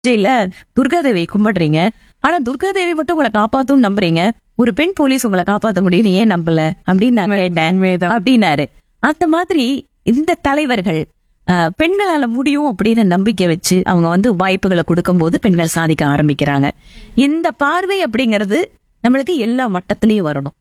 இல்ல துர்காதேவி கும்பிடுறீங்க. ஆனா துர்காதேவி மட்டும் உங்களை காப்பாத்தும் நம்புறீங்க. ஒரு பெண் போலீஸ் உங்களை காப்பாத்த முடியும்னு ஏன் நம்பல அப்படின்னாரு. அந்த மாதிரி இந்த தலைவர்கள் பெண்களால முடியும் அப்படின்னு நம்பிக்கை வச்சு அவங்க வாய்ப்புகளை கொடுக்கும் போது பெண்கள் சாதிக்க ஆரம்பிக்கிறாங்க. இந்த பார்வை அப்படிங்கிறது நம்மளுக்கு எல்லா மட்டத்திலயும் வரணும்.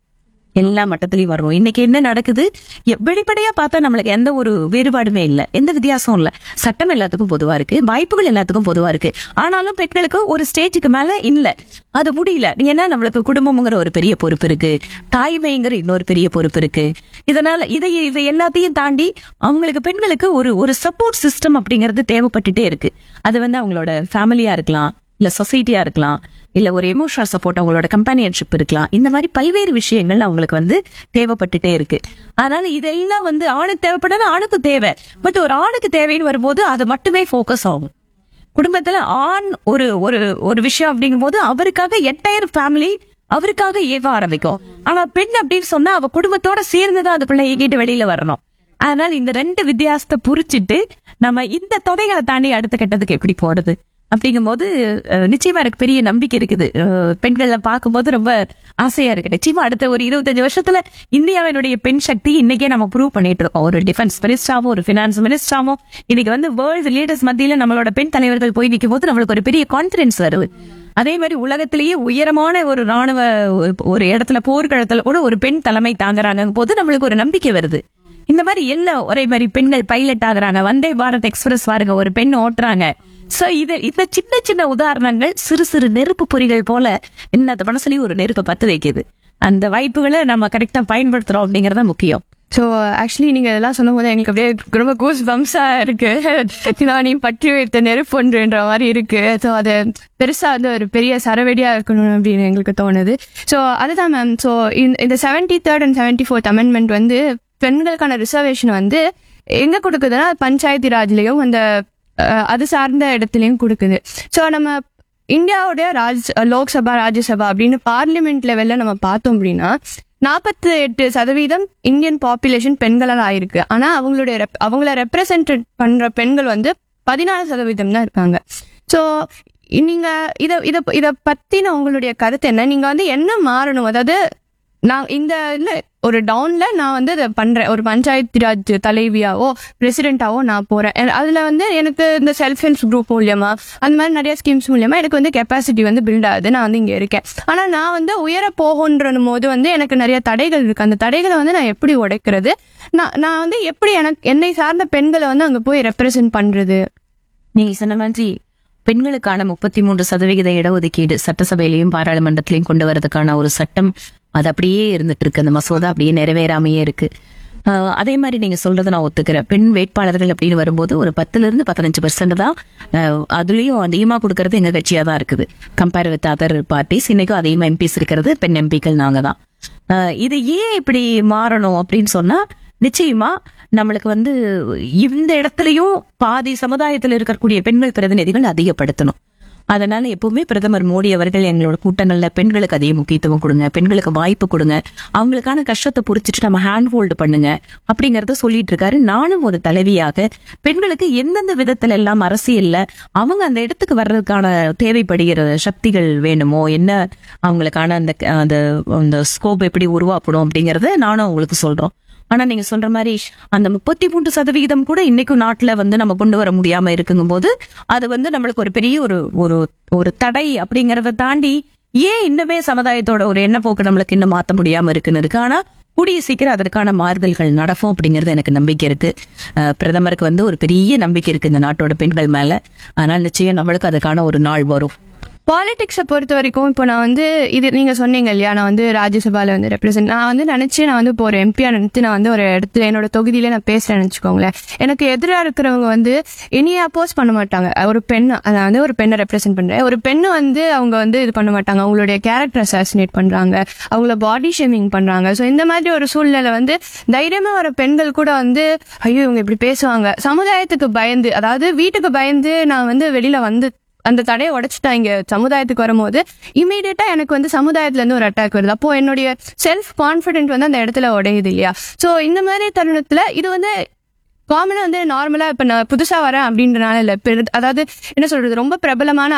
இன்னைக்கு என்ன நடக்குது? வெளிப்படையா பார்த்தா நம்மளுக்கு எந்த ஒரு வேறுபாடுமே இல்ல, எந்த வித்தியாசம் இல்ல. சட்டம் எல்லாத்துக்கும் பொதுவா இருக்கு, வாய்ப்புகள் எல்லாத்துக்கும் பொதுவா இருக்கு. ஆனாலும் பெண்களுக்கு ஒரு ஸ்டேஜுக்கு மேல இல்ல, அது முடியல. ஏன்னா நம்மளுக்கு குடும்பம்ங்கிற ஒரு பெரிய பொறுப்பு இருக்கு, தாய்மைங்கிற இன்னொரு பெரிய பொறுப்பு இருக்கு. இதனால இதை எல்லாத்தையும் தாண்டி அவங்களுக்கு பெண்களுக்கு ஒரு சப்போர்ட் சிஸ்டம் அப்படிங்கிறது தேவைப்பட்டுட்டே இருக்கு. அது அவங்களோட ஃபேமிலியா இருக்கலாம், இல்ல சொசைட்டியா இருக்கலாம், இல்ல ஒரு எமோஷனல் சப்போர்ட், அவங்களோட கம்பானியன்ஷிப் இருக்கலாம். இந்த மாதிரி பல்வேறு விஷயங்கள் அவங்களுக்கு தேவைப்பட்டுட்டே இருக்கு. அதனால இதெல்லாம் ஆணுக்கு தேவைப்படாத ஆணுக்கு தேவை. பட் ஒரு ஆணுக்கு தேவைன்னு வரும்போது அது மட்டுமே ஃபோக்கஸ் ஆகும். குடும்பத்துல ஆண் ஒரு ஒரு விஷயம் அப்படிங்கும் போது அவருக்காக என்டையர் ஃபேமிலி அவருக்காக ஏவ ஆரம்பிக்கும். ஆனா பெண் அப்படின்னு சொன்னா அவ குடும்பத்தோட சேர்ந்துதான் அதுக்குள்ள ஏகிட்டு வெளியில வரணும். அதனால இந்த ரெண்டு வித்தியாசத்தை புரிச்சிட்டு நம்ம இந்த தொகைகளை தாண்டி அடுத்த கட்டத்துக்கு எப்படி போறது அப்படிங்கும் போது நிச்சயமா எனக்கு பெரிய நம்பிக்கை இருக்குது. பெண்களை பார்க்கும்போது ரொம்ப ஆசையா இருக்கு. நிச்சயமா அடுத்த ஒரு 25 வருஷத்துல இந்தியாவினுடைய பெண் சக்தி இன்னைக்கே நம்ம ப்ரூவ் பண்ணிட்டு இருக்கோம். ஒரு டிஃபென்ஸ் மினிஸ்டராவும் ஒரு பினான்ஸ் மினிஸ்டராவும் இன்னைக்கு வேர்ல்டு லீடர்ஸ் மத்தியில நம்மளோட பெண் தலைவர்கள் போய் நிற்கும் போது நம்மளுக்கு ஒரு பெரிய கான்பிடன்ஸ் வருது. அதே மாதிரி உலகத்திலேயே உயரமான ஒரு ராணுவ ஒரு இடத்துல போர்க்களத்துல கூட ஒரு பெண் தலைமை தாங்குறாங்க போது நம்மளுக்கு ஒரு நம்பிக்கை வருது. இந்த மாதிரி எல்லாம் ஒரே மாதிரி பெண்கள் பைலட் ஆகுறாங்க. வந்தே பாரத் எக்ஸ்பிரஸ் பாருங்க, ஒரு பெண் ஓட்டுறாங்க. சோ இந்த சின்ன சின்ன உதாரணங்கள் சிறு சிறு நெருப்பு பொறிகள் போல இன்னத்த மனசுலயும் ஒரு நெருப்பை பத்து வைக்குது. அந்த வாய்ப்புகளை நம்ம கரெக்டா பயன்படுத்துறோம் அப்படிங்கறத முக்கியம். ஸோ ஆக்சுவலி நீங்க இதெல்லாம் சொல்லும் போது எனக்கு அப்படியே ரொம்ப கூஸ் பம்ஸா இருக்கு. நீ பற்றி வைத்த நெருப்பொன்றுன்ற மாதிரி இருக்கு. ஸோ அது பெருசா ஒரு பெரிய சரவெடியா இருக்கணும் அப்படின்னு எங்களுக்கு தோணுது. ஸோ அதுதான் மேம். ஸோ இந்த 73rd and 74th அமெண்ட்மெண்ட் பெண்களுக்கான ரிசர்வேஷன் எங்க கொடுக்குதுன்னா பஞ்சாயத்து ராஜ்லயும் அது சார்ந்த இடத்துலயும் கொடுக்குது. ஸோ நம்ம இந்தியாவுடைய லோக்சபா ராஜ்யசபா அப்படின்னு பார்லிமெண்ட் லெவல்ல நம்ம பார்த்தோம் அப்படின்னா 48% இந்தியன் பாப்புலேஷன் பெண்களால் ஆயிருக்கு. ஆனா அவங்கள ரெப்ரசன்ட் பண்ற பெண்கள் 14% தான் இருக்காங்க. ஸோ நீங்க இத பத்தின உங்களுடைய கருத்து என்ன? நீங்க என்ன மாறணும்? அதாவது நான் இந்த ஒரு டவுன்ல நான் அதை பண்றேன், ஒரு பஞ்சாயத்து ராஜ் தலைவியாவோ பிரசிடென்டாவோ நான் போறேன். அதுல எனக்கு இந்த செல்ஃப் ஹெல்ப் குரூப் மூலியமா அந்த மாதிரி நிறைய ஸ்கீம்ஸ் மூலியமா எனக்கு கெப்பாசிட்டி பில்ட் ஆகுது. நான் இங்க இருக்கேன். ஆனா நான் உயர போகன்ற போது எனக்கு நிறைய தடைகள் இருக்கு. அந்த தடைகளை நான் எப்படி உடைக்கிறது? நான் எப்படி என்னை சார்ந்த பெண்களை அங்க போய் ரெப்ரசென்ட் பண்றது? நீங்க சொன்ன மாதிரி பெண்களுக்கான 33% இடஒதுக்கீடு சட்டசபையிலையும் பாராளுமன்றத்திலையும் கொண்டு வரதுக்கான ஒரு சட்டம் அது அப்படியே இருந்துட்டு இருக்கு. அந்த மசோதா அப்படியே நிறைவேறாமையே இருக்கு. அதே மாதிரி நீங்க சொல்றதை நான் ஒத்துக்கிறேன். பெண் வேட்பாளர்கள் அப்படின்னு வரும்போது ஒரு 10-15% தான். அதுலயும் அதிகமா கொடுக்கறது எங்க கட்சியா தான் இருக்குது. கம்பேர் வித் அதர் பார்ட்டிஸ் இன்னைக்கும் அதிகமா எம்பிஸ் இருக்கிறது பெண் எம்பிக்கள் நாங்க தான். இது ஏன் இப்படி மாறணும் அப்படின்னு சொன்னா நிச்சயமா நம்மளுக்கு இந்த இடத்துலயும் பாதி சமுதாயத்தில் இருக்கக்கூடிய பெண்கள் பிரதிநிதிகள் அதிகப்படுத்தணும். அதனால எப்பவுமே பிரதமர் மோடி அவர்கள் எங்களோட கூட்டங்கள்ல பெண்களுக்கு அதிக முக்கியத்துவம் கொடுங்க, பெண்களுக்கு வாய்ப்பு கொடுங்க, அவங்களுக்கான கஷ்டத்தை புரிச்சிட்டு நம்ம ஹேண்ட் ஹோல்டு பண்ணுங்க அப்படிங்கறத சொல்லிட்டு இருக்காரு. நானும் ஒரு தலைவியாக பெண்களுக்கு எந்தெந்த விதத்துல எல்லாம் அரசியல்ல அவங்க அந்த இடத்துக்கு வர்றதுக்கான தேவைப்படுகிற சக்திகள் வேணுமோ, என்ன அவங்களுக்கான அந்த ஸ்கோப் எப்படி உருவாக்கணும் அப்படிங்கறத நானும் அவங்களுக்கு சொல்றோம். ஆனா நீங்க சொல்ற மாதிரி அந்த 33% கூட இன்னைக்கும் நாட்டுல நம்ம கொண்டு வர முடியாம இருக்குங்கும் போது அது நம்மளுக்கு ஒரு பெரிய ஒரு தடை அப்படிங்கறத தாண்டி ஏன் இன்னுமே சமுதாயத்தோட ஒரு எண்ணப்போக்கு நம்மளுக்கு இன்னும் மாத்த முடியாம இருக்குன்னு இருக்கு. ஆனா கூடிய சீக்கிரம் அதற்கான மாறுதல்கள் நடக்கும் அப்படிங்கறது எனக்கு நம்பிக்கை இருக்கு. பிரதமருக்கு ஒரு பெரிய நம்பிக்கை இருக்கு இந்த நாட்டோட பெண்கள் மேல. ஆனால் நிச்சயம் நம்மளுக்கு அதுக்கான ஒரு நாள் வரும். பாலிடிக்ஸை பொறுத்த வரைக்கும் இப்போ நான் இது நீங்க சொன்னீங்க இல்லையா, நான் ராஜ்யசபால ரெப்ரசென்ட் நான் நினைச்சு நான் இப்போ ஒரு எம்பியா நினைத்து நான் ஒரு இடத்துல என்னோட தொகுதியில நான் பேசுறேன்னு வச்சுக்கோங்களேன். எனக்கு எதிராக இருக்கிறவங்க இனியே அப்போஸ் பண்ண மாட்டாங்க. ஒரு பெண் நான் ஒரு பெண்ணை ரெப்ரசென்ட் பண்றேன். ஒரு பெண்ணு அவங்க இது பண்ண மாட்டாங்க. அவங்களுடைய கேரக்டர் அசாசினேட் பண்றாங்க, அவங்கள பாடி ஷேமிங் பண்றாங்க. ஸோ இந்த மாதிரி ஒரு சூழ்நிலை தைரியமா வர பெண்கள் கூட ஐயோ இவங்க இப்படி பேசுவாங்க, சமுதாயத்துக்கு பயந்து, அதாவது வீட்டுக்கு பயந்து நான் வெளியில அந்த தடையை உடைச்சிட்டா இங்க சமுதாயத்துக்கு வரும்போது இமீடியட்டா எனக்கு சமுதாயத்துல இருந்து ஒரு அட்டாக் வருது. அப்போ என்னுடைய செல்ஃப் கான்பிடென்ட் அந்த இடத்துல உடையுது இல்லையா? சோ இந்த மாதிரி தருணத்துல இது காமனா வந்து நார்மலா இப்ப நான் புதுசா வரேன் அப்படின்றனால இல்ல, அதாவது என்ன சொல்றது, ரொம்ப பிரபலமான